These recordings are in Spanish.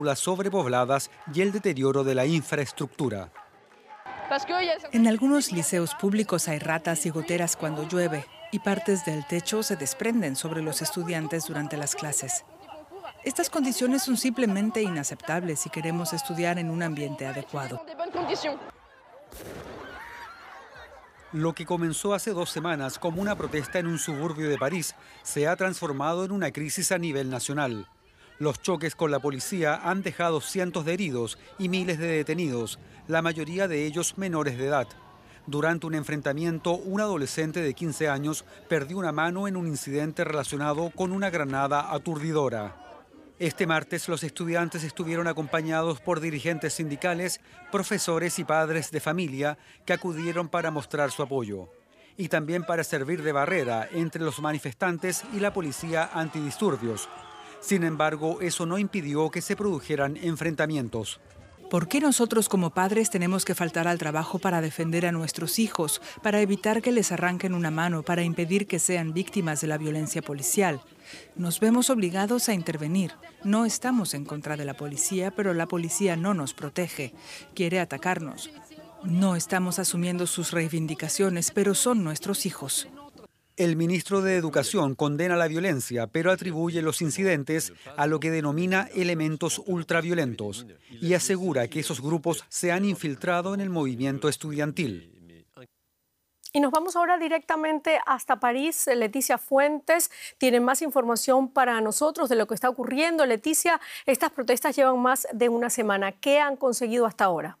las sobrepobladas y el deterioro de la infraestructura. En algunos liceos públicos hay ratas y goteras cuando llueve, y partes del techo se desprenden sobre los estudiantes durante las clases. Estas condiciones son simplemente inaceptables si queremos estudiar en un ambiente adecuado. Lo que comenzó hace 2 semanas como una protesta en un suburbio de París se ha transformado en una crisis a nivel nacional. Los choques con la policía han dejado cientos de heridos y miles de detenidos, la mayoría de ellos menores de edad. Durante un enfrentamiento, un adolescente de 15 años perdió una mano en un incidente relacionado con una granada aturdidora. Este martes los estudiantes estuvieron acompañados por dirigentes sindicales, profesores y padres de familia que acudieron para mostrar su apoyo y también para servir de barrera entre los manifestantes y la policía antidisturbios. Sin embargo, eso no impidió que se produjeran enfrentamientos. ¿Por qué nosotros como padres tenemos que faltar al trabajo para defender a nuestros hijos, para evitar que les arranquen una mano, para impedir que sean víctimas de la violencia policial? Nos vemos obligados a intervenir. No estamos en contra de la policía, pero la policía no nos protege. Quiere atacarnos. No estamos asumiendo sus reivindicaciones, pero son nuestros hijos. El ministro de Educación condena la violencia, pero atribuye los incidentes a lo que denomina elementos ultraviolentos y asegura que esos grupos se han infiltrado en el movimiento estudiantil. Y nos vamos ahora directamente hasta París. Leticia Fuentes tiene más información para nosotros de lo que está ocurriendo. Leticia, estas protestas llevan más de una semana. ¿Qué han conseguido hasta ahora?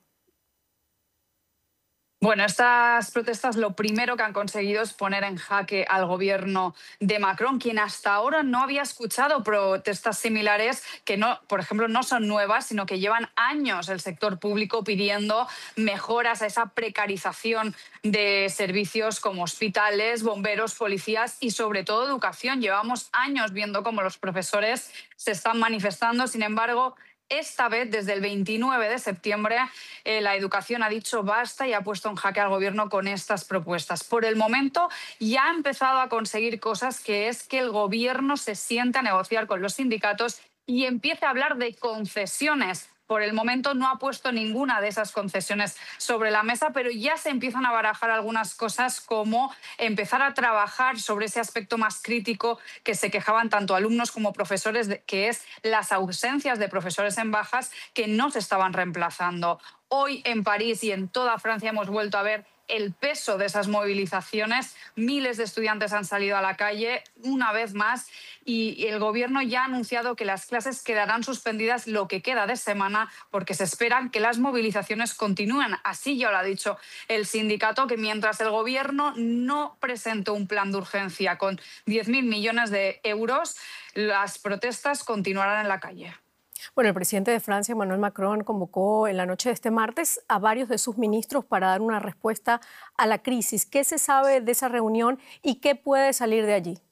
Bueno, estas protestas lo primero que han conseguido es poner en jaque al gobierno de Macron, quien hasta ahora no había escuchado protestas similares que, no, por ejemplo, no son nuevas, sino que llevan años el sector público pidiendo mejoras a esa precarización de servicios como hospitales, bomberos, policías y sobre todo educación. Llevamos años viendo cómo los profesores se están manifestando. Sin embargo, esta vez, desde el 29 de septiembre, la educación ha dicho basta y ha puesto en jaque al gobierno con estas propuestas. Por el momento ya ha empezado a conseguir cosas, que es que el gobierno se siente a negociar con los sindicatos y empiece a hablar de concesiones. Por el momento no ha puesto ninguna de esas concesiones sobre la mesa, pero ya se empiezan a barajar algunas cosas, como empezar a trabajar sobre ese aspecto más crítico que se quejaban tanto alumnos como profesores, que es las ausencias de profesores en bajas que no se estaban reemplazando. Hoy en París y en toda Francia hemos vuelto a ver el peso de esas movilizaciones. Miles de estudiantes han salido a la calle una vez más y el gobierno ya ha anunciado que las clases quedarán suspendidas lo que queda de semana, porque se esperan que las movilizaciones continúen. Así ya lo ha dicho el sindicato, que mientras el gobierno no presente un plan de urgencia con 10.000 millones de euros, las protestas continuarán en la calle. Bueno, el presidente de Francia, Emmanuel Macron, convocó en la noche de este martes a varios de sus ministros para dar una respuesta a la crisis. ¿Qué se sabe de esa reunión y qué puede salir de allí?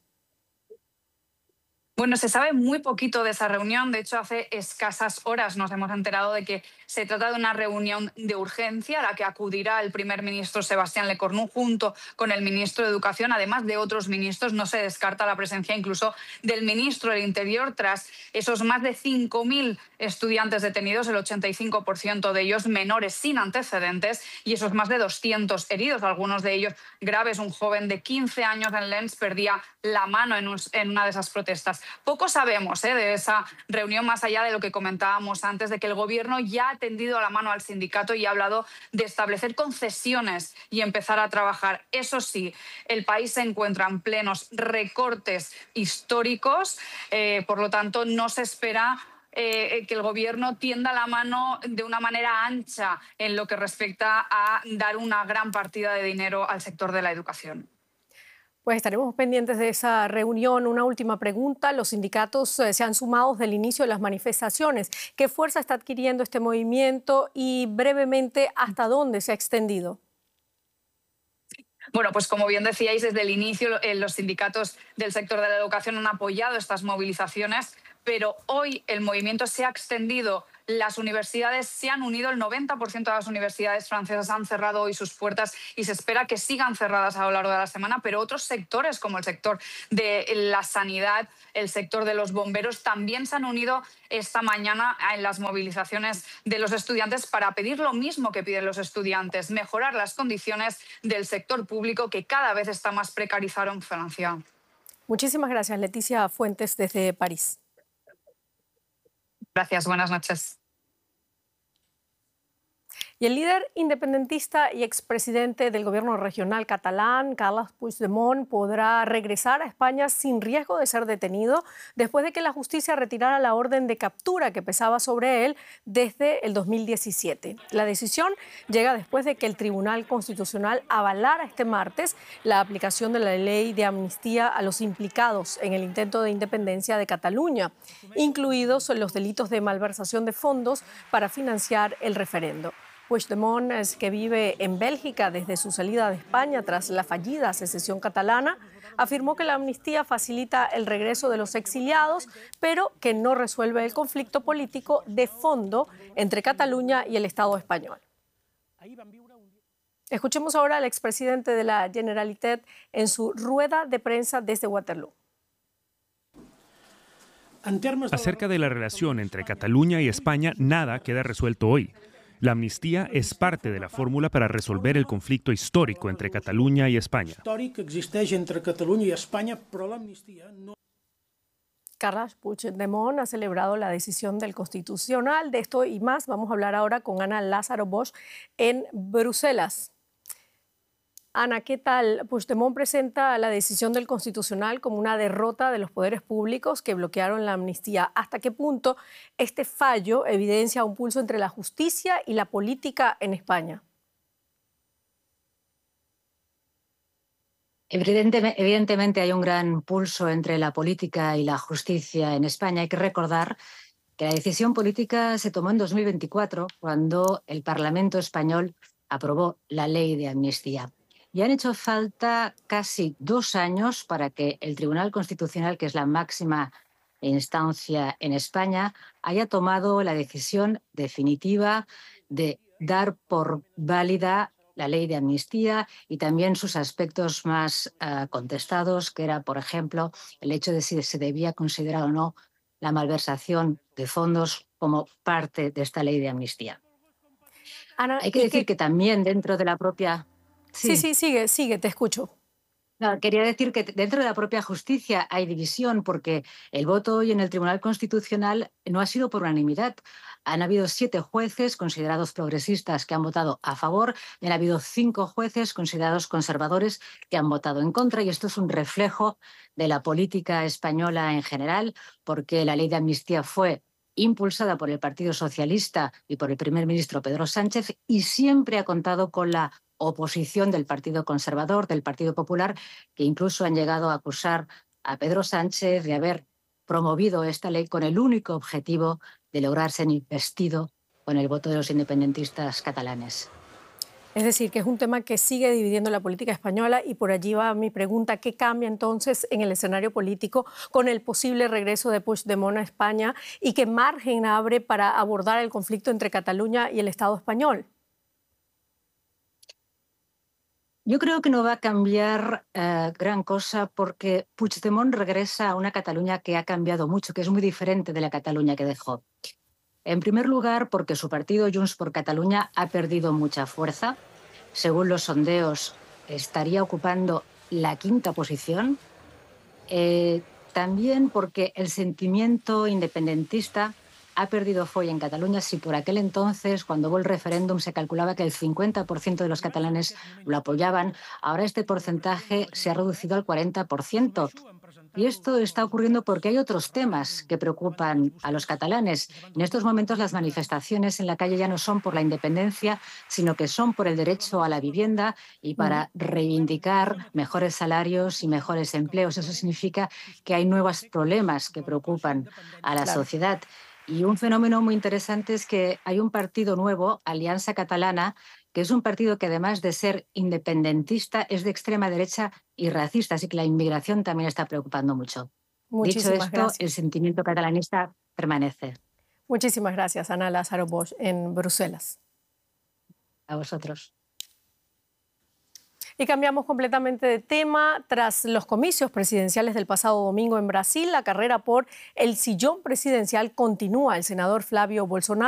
Bueno, se sabe muy poquito de esa reunión. De hecho, hace escasas horas nos hemos enterado de que se trata de una reunión de urgencia a la que acudirá el primer ministro Sébastien Lecornu junto con el ministro de Educación, además de otros ministros. No se descarta la presencia incluso del ministro del Interior tras esos más de 5.000 estudiantes detenidos, el 85% de ellos menores sin antecedentes, y esos más de 200 heridos, algunos de ellos graves. Un joven de 15 años en Lens perdía la mano en una de esas protestas. Poco sabemos de esa reunión, más allá de lo que comentábamos antes, de que el gobierno ya ha tendido la mano al sindicato y ha hablado de establecer concesiones y empezar a trabajar. Eso sí, el país se encuentra en plenos recortes históricos, por lo tanto no se espera que el gobierno tienda la mano de una manera ancha en lo que respecta a dar una gran partida de dinero al sector de la educación. Pues estaremos pendientes de esa reunión. Una última pregunta. Los sindicatos se han sumado desde el inicio de las manifestaciones. ¿Qué fuerza está adquiriendo este movimiento y, brevemente, hasta dónde se ha extendido? Bueno, pues como bien decíais, desde el inicio los sindicatos del sector de la educación han apoyado estas movilizaciones, pero hoy el movimiento se ha extendido. Las universidades se han unido, el 90% de las universidades francesas han cerrado hoy sus puertas y se espera que sigan cerradas a lo largo de la semana, pero otros sectores como el sector de la sanidad, el sector de los bomberos también se han unido esta mañana en las movilizaciones de los estudiantes para pedir lo mismo que piden los estudiantes, mejorar las condiciones del sector público que cada vez está más precarizado en Francia. Muchísimas gracias, Leticia Fuentes, desde París. Gracias, buenas noches. Y el líder independentista y expresidente del gobierno regional catalán, Carles Puigdemont, podrá regresar a España sin riesgo de ser detenido después de que la justicia retirara la orden de captura que pesaba sobre él desde el 2017. La decisión llega después de que el Tribunal Constitucional avalara este martes la aplicación de la ley de amnistía a los implicados en el intento de independencia de Cataluña, incluidos los delitos de malversación de fondos para financiar el referendo. Puigdemont, que vive en Bélgica desde su salida de España tras la fallida secesión catalana, afirmó que la amnistía facilita el regreso de los exiliados, pero que no resuelve el conflicto político de fondo entre Cataluña y el Estado español. Escuchemos ahora al expresidente de la Generalitat en su rueda de prensa desde Waterloo. Acerca de la relación entre Cataluña y España, nada queda resuelto hoy. La amnistía es parte de la fórmula para resolver el conflicto histórico entre Cataluña y España. Carles Puigdemont ha celebrado la decisión del Constitucional. De esto y más vamos a hablar ahora con Ana Lázaro Bosch en Bruselas. Ana, ¿qué tal? Puigdemont presenta la decisión del Constitucional como una derrota de los poderes públicos que bloquearon la amnistía. ¿Hasta qué punto este fallo evidencia un pulso entre la justicia y la política en España? Evidentemente hay un gran pulso entre la política y la justicia en España. Hay que recordar que la decisión política se tomó en 2024, cuando el Parlamento español aprobó la ley de amnistía. Y han hecho falta casi 2 años para que el Tribunal Constitucional, que es la máxima instancia en España, haya tomado la decisión definitiva de dar por válida la ley de amnistía y también sus aspectos más contestados, que era, por ejemplo, el hecho de si se debía considerar o no la malversación de fondos como parte de esta ley de amnistía. Ana, hay que decir que también dentro de la propia... Sí, sigue, te escucho. No, quería decir que dentro de la propia justicia hay división, porque el voto hoy en el Tribunal Constitucional no ha sido por unanimidad. Han habido 7 jueces considerados progresistas que han votado a favor y han habido 5 jueces considerados conservadores que han votado en contra. Y esto es un reflejo de la política española en general, porque la ley de amnistía fue impulsada por el Partido Socialista y por el primer ministro Pedro Sánchez y siempre ha contado con la oposición del Partido Conservador, del Partido Popular, que incluso han llegado a acusar a Pedro Sánchez de haber promovido esta ley con el único objetivo de lograr ser investido con el voto de los independentistas catalanes. Es decir, que es un tema que sigue dividiendo la política española y por allí va mi pregunta, ¿qué cambia entonces en el escenario político con el posible regreso de Puigdemont a España y qué margen abre para abordar el conflicto entre Cataluña y el Estado español? Yo creo que no va a cambiar gran cosa, porque Puigdemont regresa a una Cataluña que ha cambiado mucho, que es muy diferente de la Cataluña que dejó. En primer lugar, porque su partido Junts per Catalunya ha perdido mucha fuerza. Según los sondeos, estaría ocupando la 5ª posición. También porque el sentimiento independentista ha perdido fuelle en Cataluña. Si por aquel entonces, cuando hubo el referéndum, se calculaba que el 50% de los catalanes lo apoyaban, ahora este porcentaje se ha reducido al 40%. Y esto está ocurriendo porque hay otros temas que preocupan a los catalanes. En estos momentos las manifestaciones en la calle ya no son por la independencia, sino que son por el derecho a la vivienda y para reivindicar mejores salarios y mejores empleos. Eso significa que hay nuevos problemas que preocupan a la sociedad. Y un fenómeno muy interesante es que hay un partido nuevo, Alianza Catalana, que es un partido que además de ser independentista es de extrema derecha y racista, así que la inmigración también está preocupando mucho. Dicho esto, gracias. el sentimiento catalanista permanece. Muchísimas gracias, Ana Lázaro Bosch, en Bruselas. A vosotros. Y cambiamos completamente de tema. Tras los comicios presidenciales del pasado domingo en Brasil, la carrera por el sillón presidencial continúa. El senador Flavio Bolsonaro